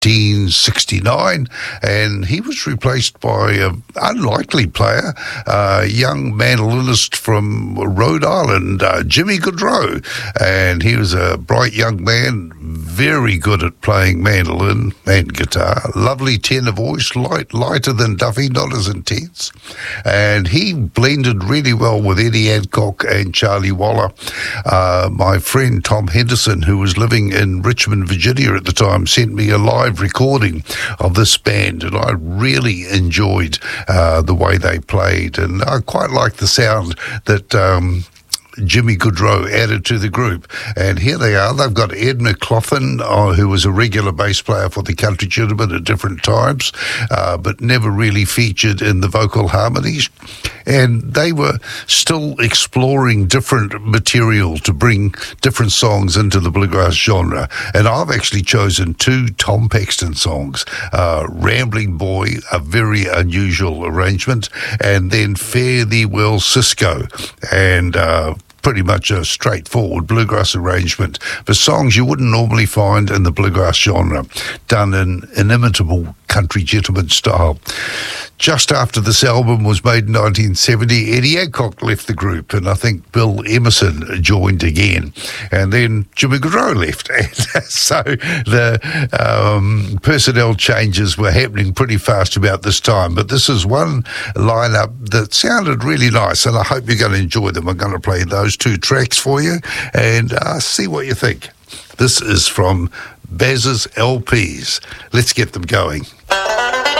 1969, and he was replaced by an unlikely player, a young mandolinist from Rhode Island, Jimmy Gaudreau, and he was a bright young man, very good at playing mandolin and guitar, lovely tenor voice, lighter than Duffy, not as intense, and he blended really well with Eddie Adcock and Charlie Waller. My friend Tom Henderson, who was living in Richmond, Virginia at the time, sent me a live recording of this band, and I really enjoyed the way they played, and I quite like the sound that Jimmy Gaudreau added to the group. And here they are. They've got Ed McLaughlin, who was a regular bass player for the Country Gentlemen at different times, but never really featured in the vocal harmonies. And they were still exploring different material to bring different songs into the bluegrass genre. And I've actually chosen two Tom Paxton songs, Rambling Boy, a very unusual arrangement, and then Fare Thee Well Cisco, and pretty much a straightforward bluegrass arrangement for songs you wouldn't normally find in the bluegrass genre, done in inimitable country gentleman style. Just after this album was made in 1970, Eddie Adcock left the group, and I think Bill Emerson joined again, and then Jimmy Gaudreau left. And so the personnel changes were happening pretty fast about this time, but this is one lineup that sounded really nice, and I hope you're going to enjoy them. I'm going to play those two tracks for you and see what you think. This is from Baz's LPs. Let's get them going.